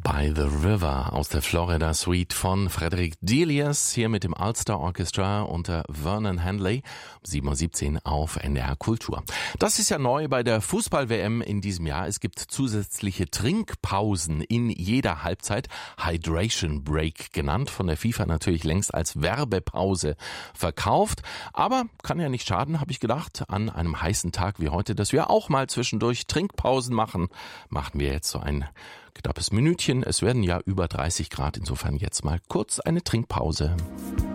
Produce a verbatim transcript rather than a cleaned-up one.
By the River aus der Florida Suite von Frederick Delius, hier mit dem Ulster Orchestra unter Vernon Handley, um sieben Uhr siebzehn auf N D R Kultur. Das ist ja neu bei der Fußball-W M in diesem Jahr. Es gibt zusätzliche Trinkpausen in jeder Halbzeit, Hydration Break genannt, von der FIFA natürlich längst als Werbepause verkauft. Aber kann ja nicht schaden, habe ich gedacht, an einem heißen Tag wie heute, dass wir auch mal zwischendurch Trinkpausen machen. Machen wir jetzt so ein knappes Minütchen. Es werden ja über dreißig Grad, insofern jetzt mal kurz eine Trinkpause.